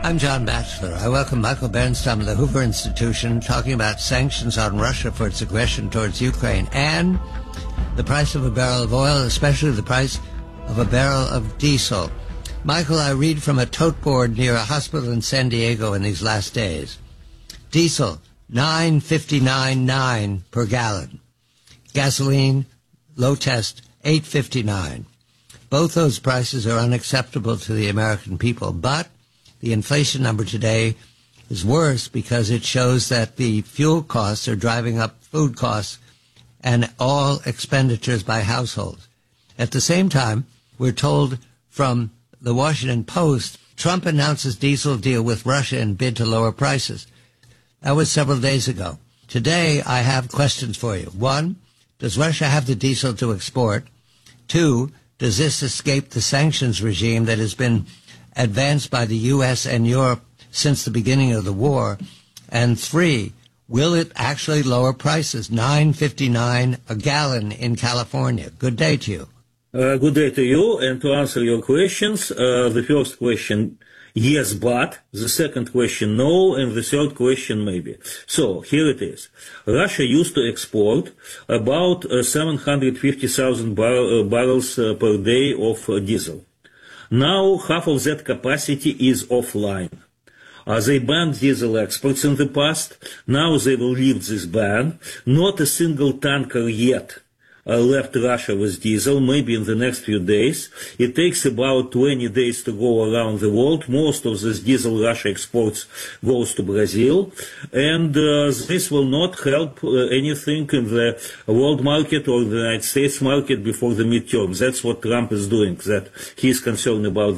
I'm John Batchelor. I welcome Michael Bernstein of the Hoover Institution talking about sanctions on Russia for its aggression towards Ukraine and the price of a barrel of oil, especially the price of a barrel of diesel. Michael, I read from a tote board near a hospital in San Diego in these last days. Diesel, $9.59.9 per gallon. Gasoline, low test, $8.59. Both those prices are unacceptable to the American people, but the inflation number today is worse because it shows that the fuel costs are driving up food costs and all expenditures by households. At the same time, we're told from the Washington Post, Trump announces diesel deal with Russia in bid to lower prices. That was several days ago. Today, I have questions for you. One, does Russia have the diesel to export? Two, does this escape the sanctions regime that has been advanced by the U.S. and Europe since the beginning of the war? And three, will it actually lower prices? $9.59 a gallon in California. Good day to you. Good day to you. And to answer your questions, the first question, yes, but. The second question, no. And the third question, maybe. So, here it is. Russia used to export about 750,000 barrels per day of diesel. Now, half of that capacity is offline. They banned diesel exports in the past. Now they will lift this ban. Not a single tanker yet left Russia with diesel, maybe in the next few days. It takes about 20 days to go around the world. Most of this diesel Russia exports goes to Brazil. And this will not help anything in the world market or the United States market before the midterms. That's what Trump is doing, that he's concerned about